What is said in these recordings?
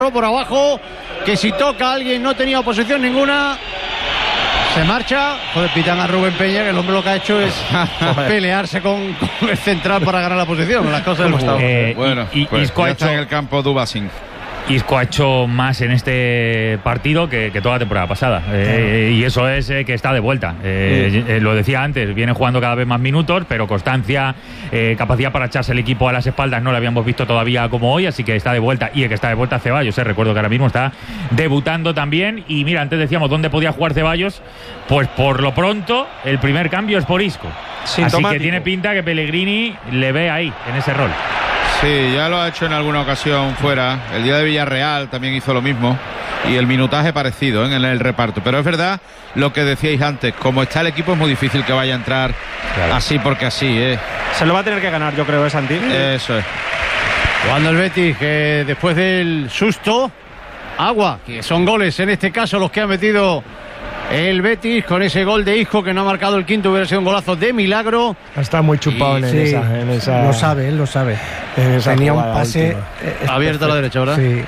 por abajo, que si toca a alguien no tenía oposición ninguna. Se marcha. Joder, pitan a Rubén Peña, que el hombre lo que ha hecho es pelearse con el central para ganar la posición. Las cosas del fútbol. Bueno, pues ya está en el campo Dubasín. Isco ha hecho más en este partido que toda la temporada pasada, y eso es que está de vuelta. Lo decía antes, viene jugando cada vez más minutos, pero constancia, capacidad para echarse el equipo a las espaldas no la habíamos visto todavía como hoy, así que está de vuelta. Y el que está de vuelta es Ceballos, recuerdo que ahora mismo está debutando también. Y mira, antes decíamos dónde podía jugar Ceballos, pues por lo pronto el primer cambio es por Isco, así que tiene pinta que Pellegrini le ve ahí, en ese rol. Sí, ya lo ha hecho en alguna ocasión fuera. El día de Villarreal también hizo lo mismo. Y el minutaje parecido en el reparto. Pero es verdad lo que decíais antes. Como está el equipo es muy difícil que vaya a entrar así porque así. Se lo va a tener que ganar, yo creo, Santi. Eso es. Cuando el Betis, que después del susto, agua, que son goles en este caso los que ha metido el Betis, con ese gol de Isco que no ha marcado el quinto, hubiera sido un golazo de milagro. Está muy chupado en esa. Lo sabe, él lo sabe. Tenía un pase abierto a la derecha, ¿verdad? Sí.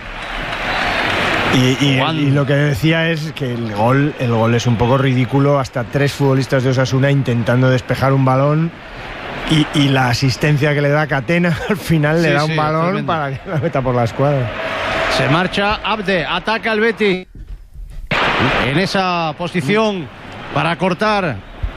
Y lo que decía es que el gol es un poco ridículo. Hasta 3 futbolistas de Osasuna intentando despejar un balón. Y la asistencia que le da Catena al final le da un balón tremendo para que la meta por la escuadra. Se marcha Abde, ataca el Betis en esa posición para cortar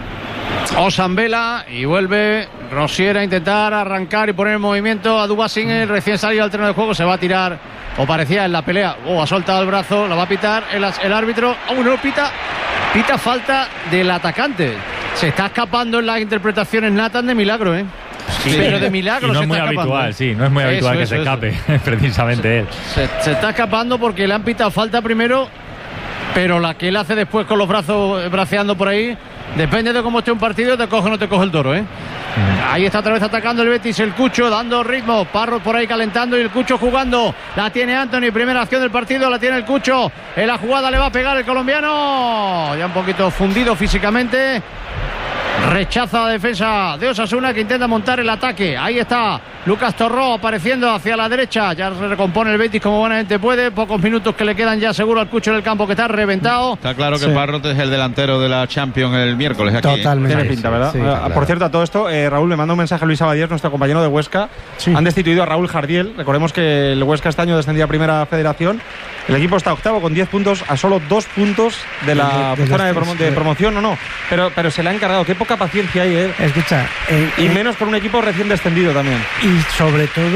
Osambela, y vuelve Rosier a intentar arrancar y poner en movimiento a Dubasín, el recién salido al terreno de juego. Se va a tirar, o parecía en la pelea, ha soltado el brazo, la va a pitar el árbitro. No pita falta del atacante. Se está escapando en las interpretaciones Nathan de milagro, Sí, pero de milagro. Y no es muy habitual, no es muy habitual que se escape precisamente él. Se está escapando porque le han pitado falta primero, pero la que él hace después con los brazos braceando por ahí, depende de cómo esté un partido, te coge o no te coge el toro, Ahí está otra vez atacando el Betis, el Cucho dando ritmo, Parro por ahí calentando y el Cucho jugando. La tiene Anthony, primera acción del partido, la tiene el Cucho. En la jugada le va a pegar el colombiano, ya un poquito fundido físicamente. Rechaza la defensa de Osasuna, que intenta montar el ataque. Ahí está Lucas Torró apareciendo hacia la derecha. Ya se recompone el Betis como buenamente puede. Pocos minutos que le quedan ya seguro al Cucho en el campo, que está reventado. Está claro que Parrot es el delantero de la Champions el miércoles aquí. Totalmente. Tiene pinta, ¿verdad? Claro. Por cierto, a todo esto, Raúl, me manda un mensaje a Luis Abadías, nuestro compañero de Huesca. Han destituido a Raúl Jardiel. Recordemos que el Huesca este año descendía a Primera Federación. El equipo está octavo con 10 puntos, a solo 2 puntos de la zona de promoción, no. Pero se le ha encargado. Qué poca paciencia hay, Escucha. Y menos con un equipo recién descendido también. Y sobre todo,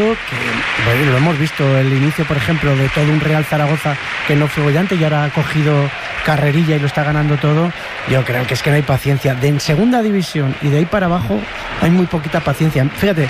que lo hemos visto, el inicio, por ejemplo, de todo un Real Zaragoza que no fue bollante y ahora ha cogido carrerilla y lo está ganando todo. Yo creo que es que no hay paciencia. En segunda división y de ahí para abajo hay muy poquita paciencia. Fíjate,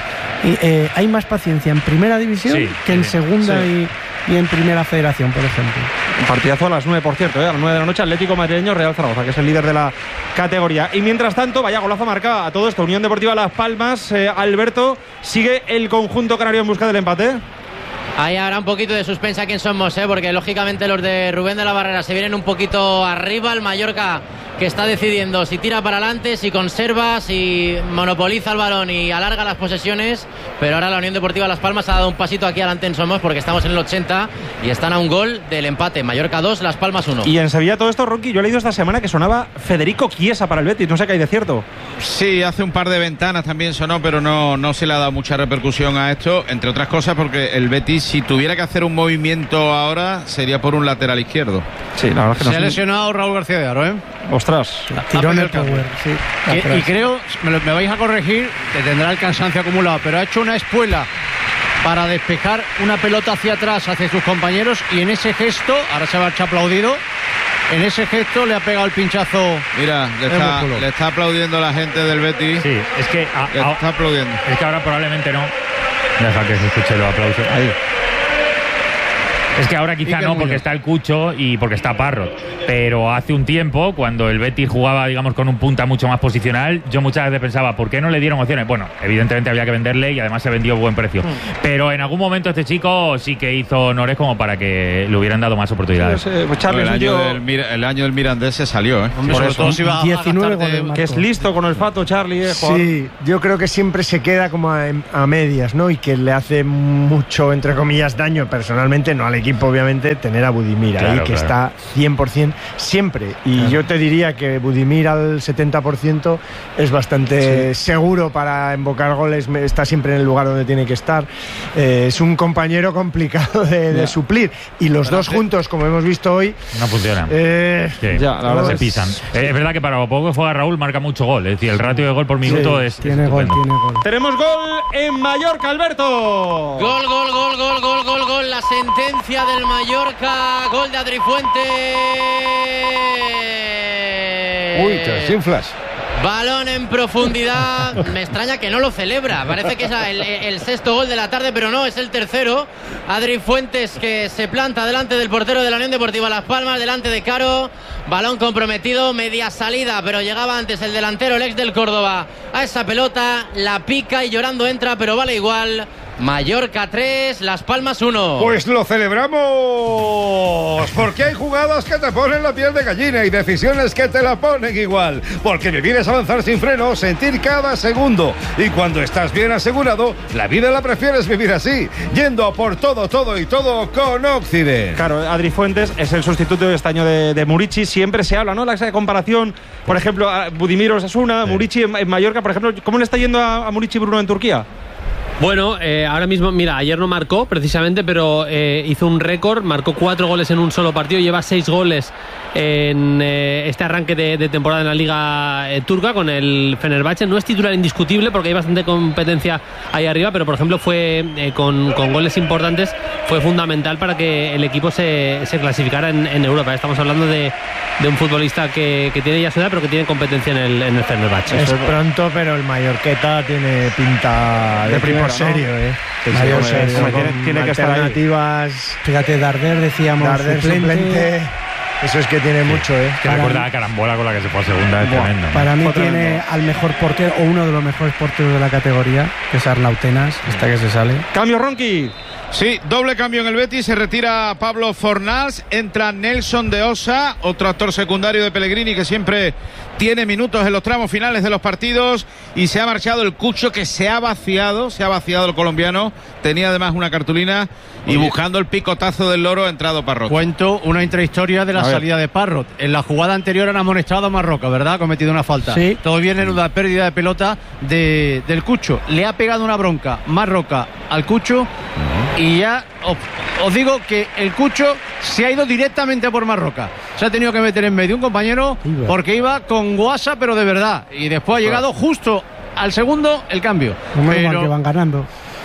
hay más paciencia en primera división que en segunda y en Primera Federación, por ejemplo. Un partidazo a las 9, por cierto, a las 9 de la noche, Atlético Madrileño, Real Zaragoza, que es el líder de la categoría. Y mientras tanto, vaya golazo marca a todo esto, Unión Deportiva Las Palmas. Alberto, ¿sigue el conjunto canario en busca del empate? Ahí habrá un poquito de suspensa quién somos, porque lógicamente los de Rubén de la Barrera se vienen un poquito arriba. El Mallorca, que está decidiendo si tira para adelante, si conserva, si monopoliza el balón y alarga las posesiones. Pero ahora la Unión Deportiva Las Palmas ha dado un pasito aquí adelante en Somos, porque estamos en el 80 y están a un gol del empate. Mallorca 2, Las Palmas 1. Y en Sevilla todo esto, Rocky, yo he leído esta semana que sonaba Federico Chiesa para el Betis. No sé qué hay de cierto. Sí, hace un par de ventanas también sonó, pero no se le ha dado mucha repercusión a esto, entre otras cosas porque el Betis, si tuviera que hacer un movimiento ahora, sería por un lateral izquierdo. Sí, la verdad es que se ha lesionado Raúl García de Aro, Ostras. Tiró en el power, y creo, me vais a corregir, que tendrá el cansancio acumulado, pero ha hecho una espuela para despejar una pelota hacia atrás, hacia sus compañeros, y en ese gesto, ahora se va a echar aplaudido, en ese gesto le ha pegado el pinchazo. Mira, le está aplaudiendo la gente del Betis. Sí, es que está aplaudiendo. Es que ahora probablemente no. Deja que se escuche los aplausos. Ahí. Es que ahora quizá no, porque está el Cucho y porque está Parrot. Pero hace un tiempo, cuando el Betis jugaba, digamos, con un punta mucho más posicional, yo muchas veces pensaba, ¿por qué no le dieron opciones? Bueno, evidentemente había que venderle y además se vendió a buen precio. Pero en algún momento este chico sí que hizo honores como para que le hubieran dado más oportunidades. Pues el año del Mirandés se salió, Hombre, sobre todo si va 19 goles. Que es listo con el fato, Charlie. Sí, yo creo que siempre se queda como a medias, ¿no? Y que le hace mucho, entre comillas, daño personalmente, no al equipo, equipo, obviamente, tener a Budimir ahí, que está 100% siempre. Y yo te diría que Budimir al 70% es bastante seguro para invocar goles, está siempre en el lugar donde tiene que estar. Es un compañero complicado de suplir. Y los dos juntos, como hemos visto hoy, no funcionan. La verdad se pisan. Es verdad que para poco que juega Raúl marca mucho gol. Es decir, el ratio de gol por minuto tiene gol. Tenemos gol en Mallorca, Alberto. Gol. La sentencia del Mallorca. Gol de Adri Fuentes. Uy, te desinflas. Balón en profundidad. Me extraña que no lo celebra. Parece que es el sexto gol de la tarde, pero no, es el tercero. Adri Fuentes, que se planta delante del portero de la Unión Deportiva Las Palmas, delante de Caro. Balón comprometido, media salida, pero llegaba antes el delantero, el ex del Córdoba, a esa pelota. La pica y llorando entra, pero vale igual. Mallorca 3, Las Palmas 1. Pues lo celebramos, porque hay jugadas que te ponen la piel de gallina y decisiones que te la ponen igual. Porque vivir es avanzar sin freno, sentir cada segundo. Y cuando estás bien asegurado, la vida la prefieres vivir así, yendo a por todo con Occident. Claro, Adri Fuentes es el sustituto de este año de Murici. Siempre se habla, ¿no? La comparación, por ejemplo, a Budimir Osasuna, Murici en Mallorca, por ejemplo. ¿Cómo le está yendo a Murici Bruno en Turquía? Bueno, ahora mismo, mira, ayer no marcó precisamente, pero hizo un récord, marcó 4 goles en un solo partido, lleva 6 goles en este arranque de temporada en la Liga Turca con el Fenerbahce. No es titular indiscutible porque hay bastante competencia ahí arriba, pero por ejemplo fue con goles importantes, fue fundamental para que el equipo se clasificara en Europa. Estamos hablando de un futbolista que tiene ya su edad, pero que tiene competencia en el Fenerbahce. Es pronto, pero el Mallorqueta tiene pinta de primero. Serio, Mayor serio. Tiene que estar alternativas. Fíjate, Darder, decíamos, suplente. Eso es que tiene mucho, Que recuerda a Carambola con la que se fue a segunda, es tremendo. Para mí tiene al mejor portero, o uno de los mejores porteros de la categoría, que es Arnau Tenas, hasta que se sale. Cambio, Ronqui. Sí, doble cambio en el Betis, se retira Pablo Fornals, entra Nelson de Osa, otro actor secundario de Pellegrini que siempre tiene minutos en los tramos finales de los partidos, y se ha marchado el Cucho, que se ha vaciado el colombiano, tenía además una cartulina, y buscando el picotazo del loro ha entrado Parrot. Cuento una intrahistoria de la salida de Parrot. En la jugada anterior han amonestado a Marroca, ¿verdad? Ha cometido una falta. Sí. Todo viene en una pérdida de pelota del Cucho. Le ha pegado una bronca Marroca al Cucho, y ya os digo que el Cucho se ha ido directamente por Marroca. Se ha tenido que meter en medio un compañero porque iba con guasa, pero de verdad. Y después ha llegado justo al segundo el cambio. Pero que van ganando.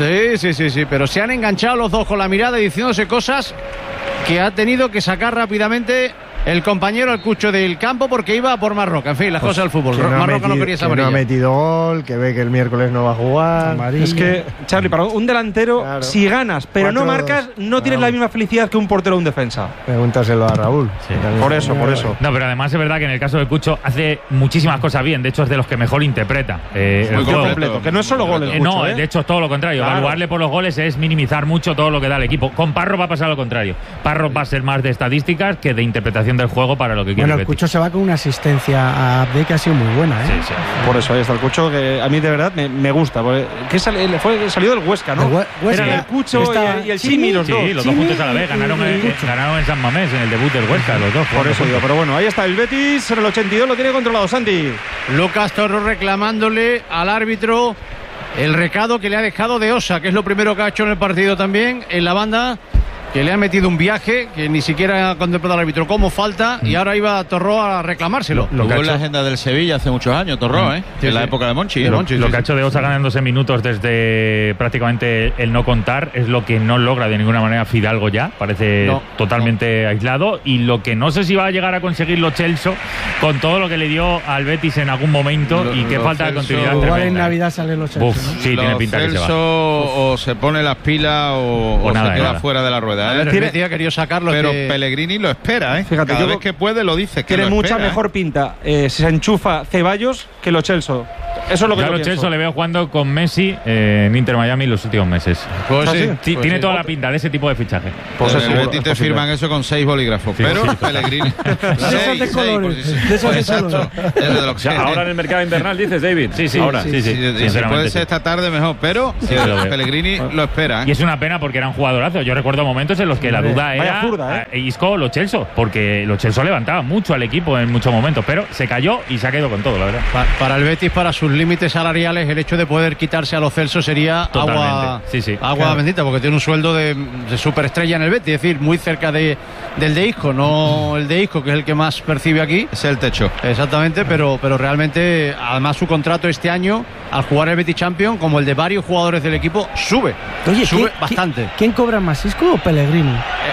Sí, pero se han enganchado los dos con la mirada y diciéndose cosas que ha tenido que sacar rápidamente el compañero al Cucho del campo, porque iba por Marroca. En fin, las cosas del fútbol. Marroca no quería esa amarilla. No ha metido gol, que ve que el miércoles no va a jugar. Amarilla. Es que, Charlie, para un delantero, si ganas pero no marcas, no tienes la misma felicidad que un portero o un defensa. Pregúntaselo a Raúl. Sí. Por eso. No, pero además es verdad que en el caso del Cucho hace muchísimas cosas bien. De hecho, es de los que mejor interpreta el juego completo. Que no es solo goles. No, de hecho es todo lo contrario. Claro. Evaluarle por los goles es minimizar mucho todo lo que da el equipo. Con Parro va a pasar lo contrario. Parro va a ser más de estadísticas que de interpretación del juego para lo que quiere. Bueno, el Cucho se va con una asistencia a Abde que ha sido muy buena, ¿eh? Sí. Por eso ahí está el Cucho, que a mí de verdad me gusta. Salió del Huesca, ¿no? Huesca. Era el Cucho y el Chimi, los dos. Sí, los dos juntos a la vez. Ganaron en San Mamés, en el debut del Huesca, los dos. Por eso digo, pero bueno, ahí está el Betis, en el 82 lo tiene controlado, Santi. Lucas Torro reclamándole al árbitro el recado que le ha dejado de Osa, que es lo primero que ha hecho en el partido también, en la banda, que le ha metido un viaje que ni siquiera ha contemplado al árbitro como falta, y ahora iba Torró a reclamárselo. Lo que ha hecho en la agenda del Sevilla hace muchos años, Torró, en la época de Monchi. Lo que ha hecho de Osa ganándose minutos desde prácticamente el no contar es lo que no logra de ninguna manera Fidalgo ya, parece totalmente aislado, y lo que no sé si va a llegar a conseguir Lo Celso con todo lo que le dio al Betis en algún momento, y qué falta de continuidad igual tremenda. en Navidad sale Lo Celso, ¿no? Sí, tiene pinta que se va. O se pone las pilas o nada, se queda fuera de la rueda. Quería sacarlo, pero Pellegrini lo espera, Fíjate, cada vez que puede lo dice. Tiene mucha mejor pinta. Se enchufa Ceballos que Lo Celso. Eso es lo que yo a Lo Celso le veo jugando con Messi en Inter Miami los últimos meses. Pues sí. Tiene toda la pinta de ese tipo de fichaje. Pues el Betis te firman eso con 6 bolígrafos, pero Pellegrini. De colores. De esos de Exacto. O sea, ahora en el mercado invernal dices, David. Sí. Ahora. Si puede ser esta tarde mejor, pero Pellegrini lo espera. Y es una pena porque era un jugadorazo. Yo recuerdo momentos en los que la duda era Isco o Lo Celso, porque Lo Celso levantaba mucho al equipo en muchos momentos, pero se cayó y se ha quedado con todo, la verdad. Para el Betis, para sus límites salariales, el hecho de poder quitarse a Lo Celso sería agua bendita, porque tiene un sueldo de superestrella en el Betis, es decir, muy cerca del de Isco, no el de Isco, que es el que más percibe aquí. Es el techo. Exactamente, pero realmente, además su contrato este año, al jugar el Betis Champions, como el de varios jugadores del equipo, sube bastante. ¿Quién cobra más, Isco o Pellegrini?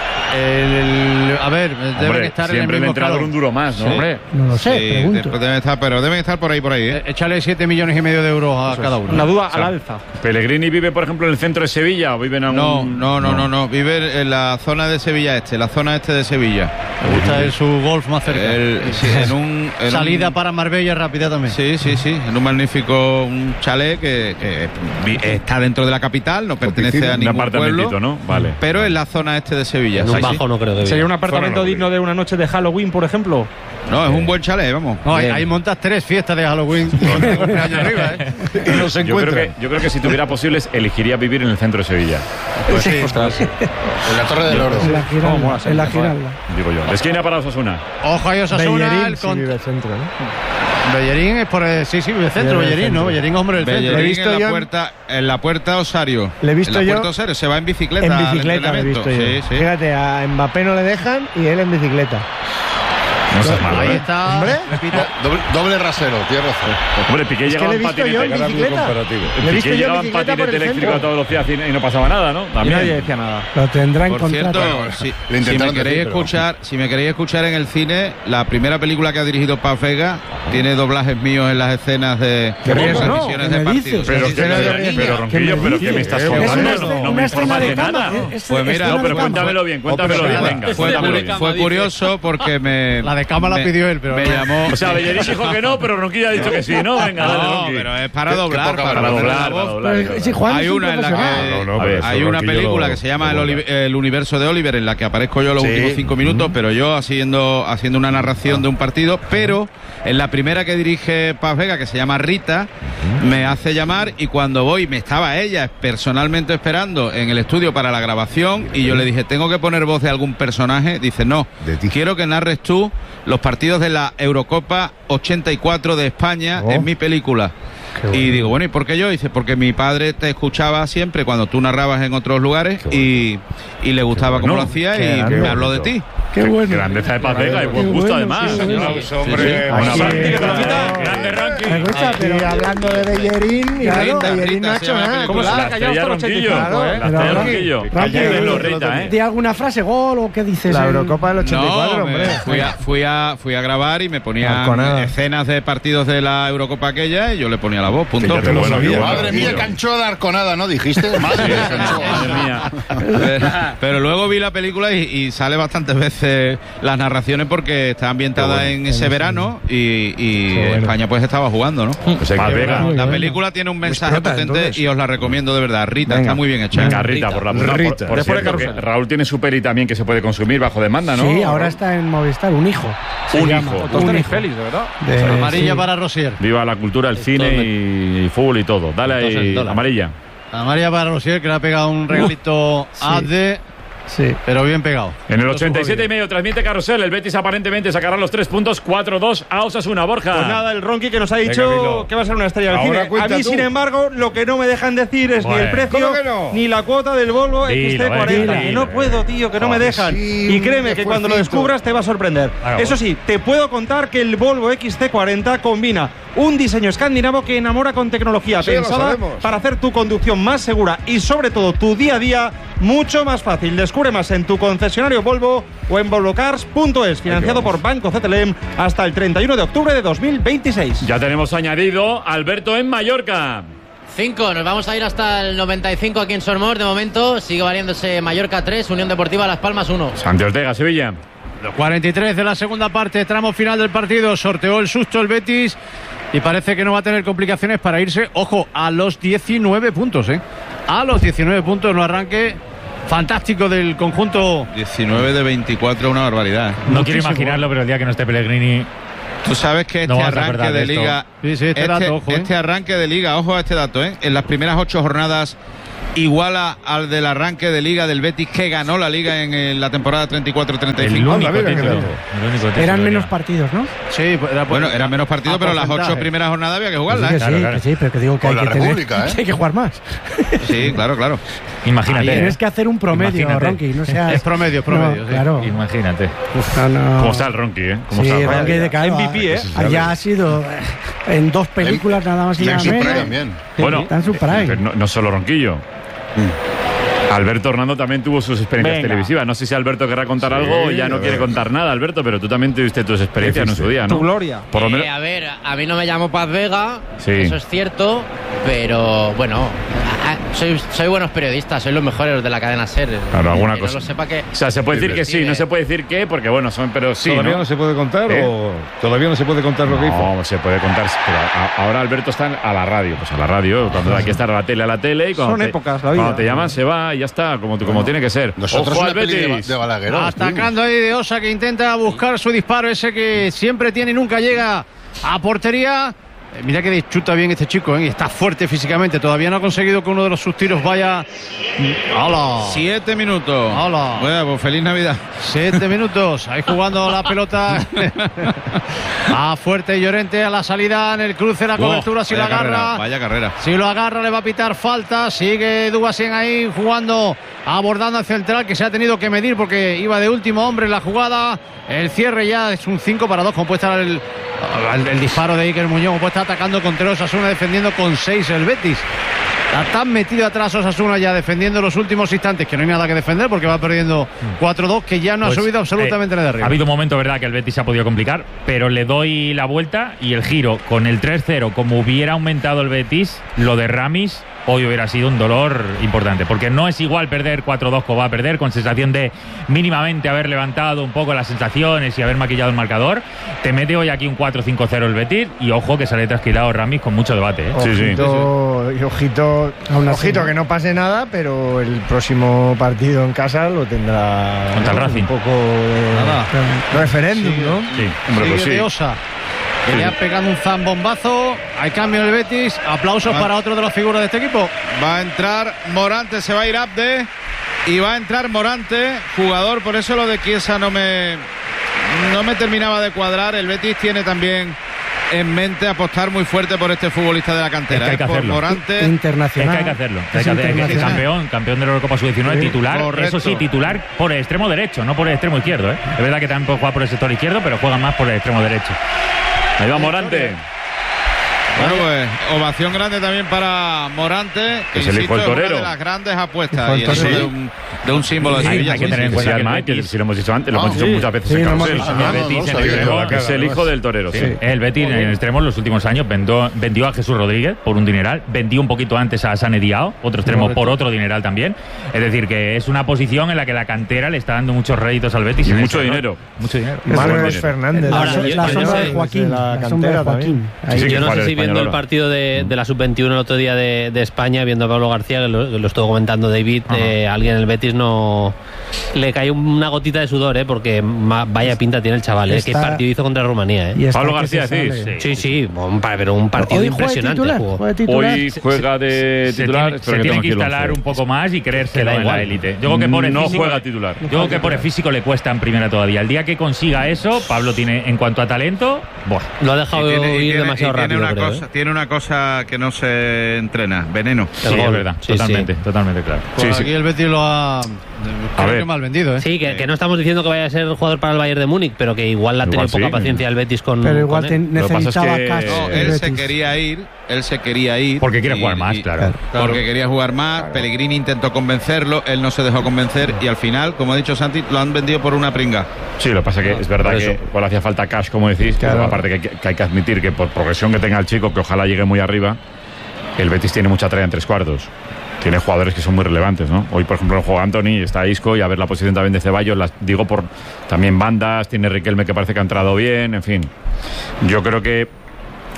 Deben estar siempre en el mismo entrenador un duro más, ¿no? Hombre, no lo sé, pregunto. Deben estar por ahí. Échale 7,5 millones de euros a cada uno. Una duda al alza. ¿Pellegrini vive, por ejemplo, en el centro de Sevilla o vive en algún...? No. Vive en la zona de Sevilla la zona este de Sevilla. Me gusta su golf más cerca. Salida para Marbella rápida también. Sí. En un magnífico chalet que está dentro de la capital, no pertenece a ningún pueblo, ¿no? Vale. Pero en la zona este de Sevilla. Bajo no creo que ¿Sería un apartamento digno de una noche de Halloween, por ejemplo? No, es un buen chalet, vamos. No, ahí montas 3 fiestas de Halloween arriba, y no se encuentra. Yo creo que si tuviera posibles, elegiría vivir en el centro de Sevilla. Pues sí. En la Torre del Oro. En la Giralda. Digo yo. Esquina para Osasuna. Ojo a Osasuna. Bellerín sí vive el centro, ¿no? Bellerín es por el centro, Bellerín, ¿no? Bellerín, hombre, del centro. Bellerín en la puerta Osario. Le he visto yo. Puerta Osario, se va en bicicleta. En bicicleta le he visto yo. Sí. Fíjate, a Mbappé no le dejan y él en bicicleta. No seas malo, Ahí está. Hombre. Doble rasero, tienes razón. Hombre, Piqué llegaba en patinete. Piqué llegaba en patinete eléctrico todos los días y no pasaba nada, ¿no? También nadie decía nada. Lo tendrá en Por contrato. cierto, si me queréis escuchar en el cine, la primera película que ha dirigido Paz Vega tiene doblajes míos en las escenas de transmisiones de partidos. Pero Ronquillo, ¿pero qué me estás contando? No me informas de nada. Pues mira, pero cuéntamelo bien, venga. Fue curioso porque La de cama la pidió él, pero me llamó. O sea, Bellerín dijo que no, pero Ronquillo ha dicho que sí, ¿no? Venga, dale, Ronqui. Pero es para doblar. Hay una película que se llama El universo de Oliver, en la que aparezco yo los últimos 5 minutos, pero yo haciendo una narración de un partido. Pero en la primera que dirige Paz Vega, que se llama Rita, me hace llamar, y cuando voy, me estaba ella personalmente esperando en el estudio para la grabación, y yo le dije, ¿tengo que poner voz de algún personaje? Dice, no, quiero que narres tú los partidos de la Eurocopa 84 de España en mi película. Y digo, bueno, ¿y por qué yo? Dice, porque mi padre te escuchaba siempre cuando tú narrabas en otros lugares y le gustaba cómo lo hacía y me habló de ti. Qué bueno. Grandeza de Paz Vega y buen gusto, además. Grande ranking. Me gusta, pero hablando de Bellerín, Bellerín no ha hecho nada. ¿Cómo se la ha callado hasta los 85? La estrella Ronquillo. Calladelo, Rita, ¿De alguna frase, gol o qué dices? La Eurocopa del 84, hombre. Fui a grabar y me ponía escenas de partidos de la Eurocopa aquella y yo le ponía la voz, punto. Madre mía, Cancho de Arconada, ¿no? Dijiste. Madre mía. Pero luego vi la película y sale bastantes veces las narraciones porque está ambientada en ese verano y España pues estaba jugando, ¿no? La película tiene un mensaje potente y os la recomiendo de verdad. Rita, está muy bien hecha. Venga, Rita, por la por cierto, que Raúl tiene su peli también que se puede consumir bajo demanda, ¿no? Sí, ahora está en Movistar, Un hijo. Un hijo. Félix, de verdad. Amarilla para Rosier. Viva la cultura, el cine y fútbol y todo. Dale ahí, amarilla. Amarilla para Rosier, que le ha pegado un regalito a de... Sí, pero bien pegado. En el 87,5 transmite Carrusel. El Betis aparentemente sacará los 3 puntos, 4-2 a Osasuna. Borja. Pues nada, el Ronqui que nos ha dicho que va a ser una estrella del cine. A mí, sin embargo, lo que no me dejan decir es ni el precio ni la cuota del Volvo XC40. Que no puedo, tío, que no me dejan. Y créeme que cuando lo descubras te va a sorprender. Eso sí, te puedo contar que el Volvo XC40 combina un diseño escandinavo que enamora con tecnología pensada para hacer tu conducción más segura y sobre todo tu día a día mucho más fácil. Descubre más en tu concesionario Volvo o en volvocars.es, financiado por Banco CTLM hasta el 31 de octubre de 2026. Ya tenemos añadido Alberto en Mallorca. 5, nos vamos a ir hasta el 95 aquí en Sormor. De momento sigue valiéndose Mallorca 3, Unión Deportiva Las Palmas 1. Santi Ortega, Sevilla. Los 43 de la segunda parte, tramo final del partido. Sorteó el susto el Betis y parece que no va a tener complicaciones para irse, ojo, a los 19 puntos, a los 19 puntos, un arranque fantástico del conjunto. 19 de 24, una barbaridad. No quiero imaginarlo, pero el día que no esté Pellegrini... Tú sabes que este arranque de Liga... este arranque de Liga, ojo a este dato, en las primeras 8 jornadas iguala al del arranque de Liga del Betis, que ganó la Liga en la temporada 34-35. Eran menos partidos, ¿no? Sí, eran menos partidos, pero las 8 primeras jornadas había que jugarlas. Sí, pero que digo que hay que tener, que hay que jugar más. Sí, claro. Imagínate. Tienes que hacer un promedio, Ronqui. No seas... Es promedio, no, sí. Claro. Imagínate. ¿Cómo está el Ronqui, Sí, Ronqui de cara. MVP, Allá ha sido en 2 películas nada más y nada menos. También. Bueno, está en su prime. No solo Ronquillo. Alberto Hernando también tuvo sus experiencias televisivas. No sé si Alberto querrá contar algo o ya no quiere contar nada, Alberto, pero tú también tuviste tus experiencias en su día, ¿no? Tu gloria. Por lo menos... A ver, a mí no me llamo Paz Vega, eso es cierto, pero bueno, soy buenos periodistas, soy los mejores de la cadena SER. Claro, alguna cosa. No lo sepa que... O sea, se puede decir que sí, no se puede decir que, porque bueno, pero sí. ¿Todavía no se puede contar o todavía no se puede contar lo que hizo? No, se puede contar, pero ahora Alberto está a la radio, pues a la radio, cuando hay que estar a la tele y cuando son épocas, la vida. Cuando te llaman se va y ya está, como tiene que ser. Nosotros Ojo una peli de Balaguer. Atacando ahí de Osa, que intenta buscar su disparo, ese que siempre tiene y nunca llega a portería. Mira que dischuta bien este chico, y está fuerte físicamente. Todavía no ha conseguido que uno de sus tiros vaya. ¡Hala! 7 minutos. ¡Hala! Bueno, pues feliz Navidad. 7 minutos. Ahí jugando la pelota a Fuerte y Llorente a la salida en el cruce, la cobertura. Si lo agarra. Vaya carrera. Si lo agarra, le va a pitar falta. Sigue Dubasien ahí jugando, abordando al central, que se ha tenido que medir porque iba de último hombre en la jugada. El cierre ya es un 5-2, como puede estar el disparo de Iker Muñoz, como puede estar atacando contra Osasuna, defendiendo con 6 el Betis. Está tan metido atrás Osasuna ya defendiendo los últimos instantes que no hay nada que defender porque va perdiendo 4-2, que ya no ha subido absolutamente nada de arriba. Ha habido un momento, verdad, que el Betis se ha podido complicar, pero le doy la vuelta y el giro con el 3-0, como hubiera aumentado el Betis, lo de Ramis hoy hubiera sido un dolor importante, porque no es igual perder 4-2 como va a perder, con sensación de mínimamente haber levantado un poco las sensaciones y haber maquillado el marcador. Te mete hoy aquí un 4-5-0 el Betis y ojo que sale trasquilado Ramis con mucho debate. Ojito que no pase nada, pero el próximo partido en casa lo tendrá contra el Racing. Un poco de referéndum, ¿no? Sí, hombre, pues sí. De Osa, que le ha pegado un zambombazo. Hay cambio en el Betis. Aplausos para otro de las figuras de este equipo. Va a entrar Morante, se va a ir Abde y va a entrar Morante, jugador. Por eso lo de Chiesa no me terminaba de cuadrar. El Betis tiene también en mente apostar muy fuerte por este futbolista de la cantera. Es que hay que por hacerlo. Morante. Internacional. Es que hay que hacerlo. Campeón de la Eurocopa Sub-19, titular. Correcto. Eso sí, titular por el extremo derecho, no por el extremo izquierdo. Es verdad que también puede jugar por el sector izquierdo, pero juega más por el extremo derecho. Ahí va Morante. Bueno, pues ovación grande también para Morante, que es el hijo del torero. Es una de las grandes apuestas y eso de un símbolo de Sevilla. Hay que tener en cuenta que Betis, si lo hemos dicho antes, lo hemos dicho muchas veces en Carrusel. Es el hijo del torero. El Betis en extremo en los últimos años vendió a Jesús Rodríguez por un dineral, vendió un poquito antes a Sane Diao, otro extremo, por otro dineral también. Es decir, que es una posición en la que la cantera le está dando muchos réditos al Betis. Y mucho dinero. Mucho dinero. Marcos Fernández. La sombra de Joaquín. La sombra de Joaquín. Yo no sé si viendo el partido de la Sub-21 el otro día de España, viendo a Pablo García, que lo estuvo comentando David, alguien en el Betis no le cayó una gotita de sudor, porque vaya pinta tiene el chaval, qué partido hizo contra Rumanía. Pablo García, sí, pero un partido impresionante. Hoy juega de titular. Se tiene que instalar un poco más y creérselo en la élite. Yo creo que por el no físico, juega titular. Yo creo que por el físico le cuesta en primera todavía. El día que consiga eso, Pablo tiene, en cuanto a talento, lo ha dejado ir demasiado rápido. Tiene una cosa que no se entrena, veneno. Sí, es verdad, totalmente claro. Pues aquí el Betis lo ha mal vendido. Sí, que no estamos diciendo que vaya a ser jugador para el Bayern de Múnich, pero que igual la tiene poca paciencia el Betis con. Pero igual necesitaba cash. Él se quería ir. Porque quiere jugar más, claro. Porque quería jugar más. Pellegrini intentó convencerlo, él no se dejó convencer y al final, como ha dicho Santi, lo han vendido por una pringa. Sí, lo que pasa es que es verdad que igual hacía falta cash, como decís, pero aparte que hay que admitir que por progresión que tenga el chico, que ojalá llegue muy arriba, el Betis tiene mucha tarea en tres cuartos. Tiene jugadores que son muy relevantes, ¿no? Hoy, por ejemplo, juega Antony, está Isco y a ver la posición también de Ceballos, digo por también bandas, tiene Riquelme que parece que ha entrado bien, en fin. Yo creo que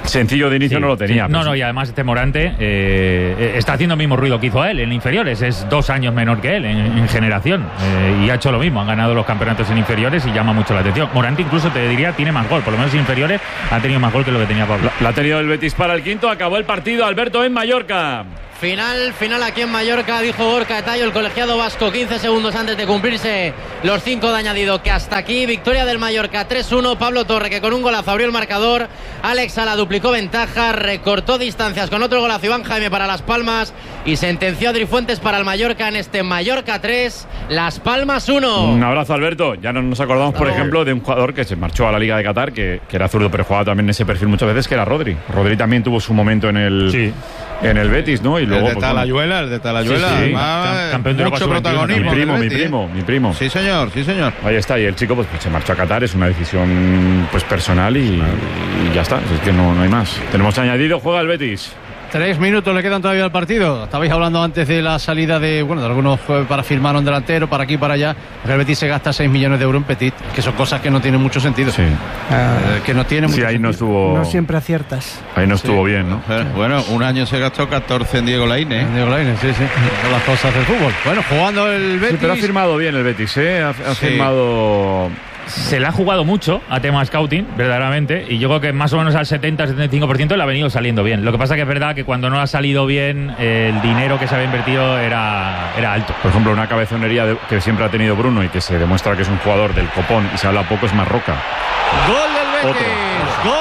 Sencillo de inicio no lo tenía. Sí. No, y además este Morante está haciendo el mismo ruido que hizo él en inferiores. Es 2 años menor que él en generación. Y ha hecho lo mismo. Han ganado los campeonatos en inferiores y llama mucho la atención. Morante incluso, te diría, tiene más gol. Por lo menos en inferiores ha tenido más gol que lo que tenía Pablo. La ha tenido el Betis para el quinto. Acabó el partido, Alberto, en Mallorca. Final aquí en Mallorca, dijo Gorka Tallo, el colegiado vasco, 15 segundos antes de cumplirse los 5 de añadido, que hasta aquí, victoria del Mallorca 3-1, Pablo Torre, que con un golazo abrió el marcador, Alex Sala duplicó ventaja, recortó distancias con otro golazo Iván Jaime para Las Palmas y sentenció a Adri Fuentes para el Mallorca en este Mallorca 3, Las Palmas 1. Un abrazo, Alberto. Ya no nos acordamos, por ejemplo, de un jugador que se marchó a la Liga de Qatar, que era zurdo, pero jugaba también en ese perfil muchas veces, que era Rodri. Rodri también tuvo su momento en el Betis, ¿no? Y luego, el de Talayuela, sí. Campeón de Europa mucho protagonismo. Mi primo. Sí, señor. Ahí está, y el chico pues se marchó a Qatar, es una decisión pues personal y ya está, es que no hay más. Tenemos añadido, juega el Betis. 3 minutos le quedan todavía al partido. Estabais hablando antes de la salida de algunos para firmar un delantero, para aquí y para allá. El Betis se gasta 6 millones de euros en Petit, que son cosas que no tienen mucho sentido. Sí. Que no tienen mucho ahí sentido. No siempre aciertas. Ahí no estuvo bien, ¿no? Bueno, un año se gastó 14 en Diego Lainez. Sí. Son las cosas del fútbol. Bueno, jugando el Betis. Sí, pero ha firmado bien el Betis, ¿eh? Ha firmado... Se le ha jugado mucho a tema scouting, verdaderamente, y yo creo que más o menos al 70-75% le ha venido saliendo bien. Lo que pasa que es verdad que cuando no ha salido bien, el dinero que se había invertido era alto. Por ejemplo, una cabezonería que siempre ha tenido Bruno y que se demuestra que es un jugador del copón y se habla poco, es Marroca. Gol del Betis. Gol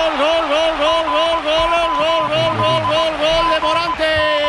de Morante.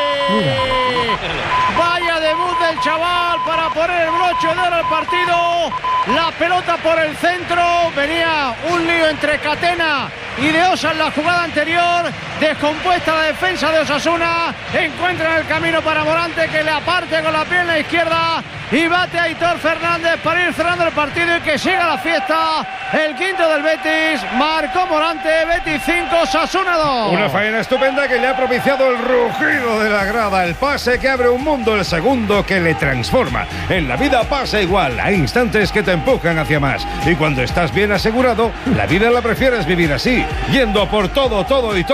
Vaya debut del chaval para poner el broche de oro al partido. La pelota por el centro, venía un lío entre Catena y De Osa en la jugada anterior, descompuesta la defensa de Osasuna, encuentra el camino para Morante, que le aparte con la pierna izquierda y bate a Aitor Fernández para ir cerrando el partido y que siga la fiesta. El quinto del Betis, marcó Morante, Betis 5, Osasuna 2. Una faena estupenda que le ha propiciado el rugido de la grada, el pase que abre un mundo, el segundo que le transforma. En la vida pasa igual, hay instantes que te empujan hacia más, y cuando estás bien asegurado, la vida la prefieres vivir así, yendo a por todo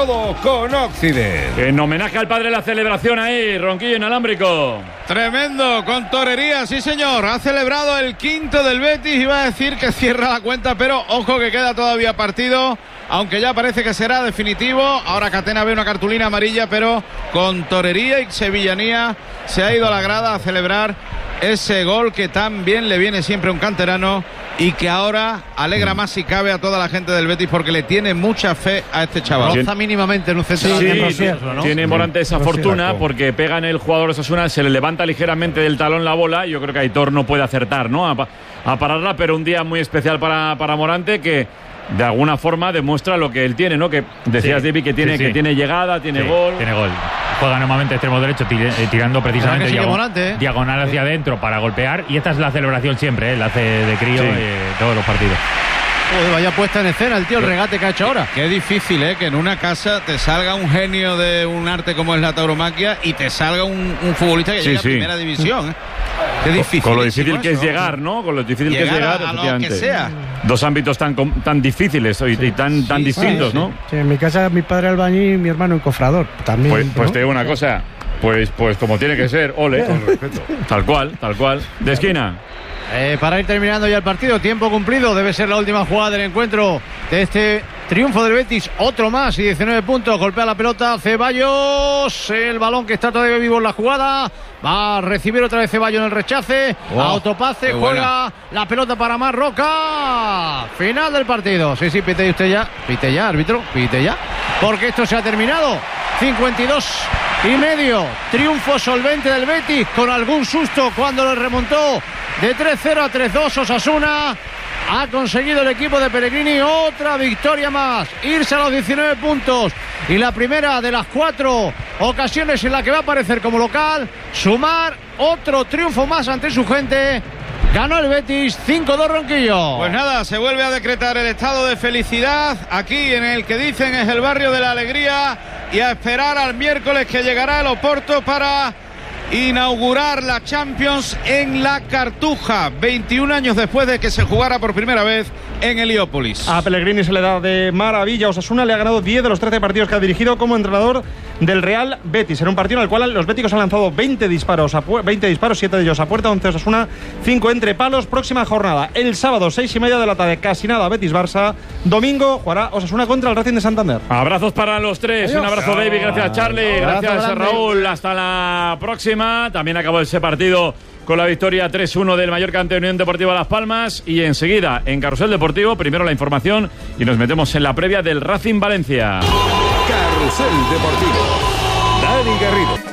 con Occident. En homenaje al padre, la celebración ahí, ronquillo inalámbrico. Tremendo, con torería, sí señor. Ha celebrado el quinto del Betis, iba a decir que cierra la cuenta, pero ojo que queda todavía partido, aunque ya parece que será definitivo. Ahora Catena ve una cartulina amarilla, pero con torería y sevillanía se ha ido a la grada a celebrar ese gol que tan bien le viene siempre a un canterano y que ahora alegra más si cabe a toda la gente del Betis, porque le tiene mucha fe a este chaval. Roza mínimamente en un centro ¿no? Tiene Morante esa fortuna porque pega en el jugador de Osasuna, se le levanta ligeramente del talón la bola. Yo creo que Aitor no puede acertar, ¿no? a pararla, pero un día muy especial para Morante, que de alguna forma demuestra lo que él tiene, ¿no? Que decías, David, que tiene llegada, tiene gol. Tiene gol. Juega normalmente extremo derecho, tirando precisamente diagonal hacia adentro para golpear, y esta es la celebración siempre, la hace de crío todos los partidos. Vaya puesta en escena el tío, el regate que ha hecho ahora. Qué difícil, que en una casa te salga un genio de un arte como es la tauromaquia y te salga un futbolista que llega a primera división. Qué difícil. Con lo difícil que es llegar, ¿no? Con lo difícil que es llegar, a lo que sea. Dos ámbitos tan difíciles y tan distintos, ¿no? Sí, en mi casa mi padre albañil y mi hermano encofrador. También. Pues te digo una cosa. Pues como tiene que ser, ole. Con respeto. Tal cual. De esquina. Para ir terminando ya el partido, tiempo cumplido, debe ser la última jugada del encuentro de este triunfo del Betis, otro más y 19 puntos, golpea la pelota Ceballos, el balón que está todavía vivo en la jugada, va a recibir otra vez Ceballos en el rechace, autopase, juega la pelota para Marroca, final del partido. Sí, pite usted ya, pite ya, árbitro, pite ya, porque esto se ha terminado. 52,5, triunfo solvente del Betis, con algún susto cuando lo remontó de 3-0 a 3-2 Osasuna. Ha conseguido el equipo de Pellegrini otra victoria más, irse a los 19 puntos y la primera de las 4 ocasiones en la que va a aparecer como local, sumar otro triunfo más ante su gente. Ganó el Betis 5-2 Ronquillo. Pues nada, se vuelve a decretar el estado de felicidad aquí en el que dicen es el barrio de la alegría, y a esperar al miércoles que llegará el Oporto para inaugurar la Champions en la Cartuja, 21 años después de que se jugara por primera vez en Heliópolis. A Pellegrini se le da de maravilla. Osasuna le ha ganado 10 de los 13 partidos que ha dirigido como entrenador del Real Betis. Era un partido en el cual los béticos han lanzado 20 disparos, 7 de ellos a puerta, 11 Osasuna, 5 entre palos. Próxima jornada, el sábado, 6:30 de la tarde, casi nada, Betis-Barça. Domingo jugará Osasuna contra el Racing de Santander. Abrazos para los tres. Adiós. Un abrazo, David. Gracias, Charlie. Gracias, Raúl. Hasta la próxima. También acabó ese partido con la victoria 3-1 del Mallorca ante Unión Deportiva Las Palmas. Y enseguida, en Carrusel Deportivo, primero la información y nos metemos en la previa del Racing Valencia. Carrusel Deportivo. Dani Garrido.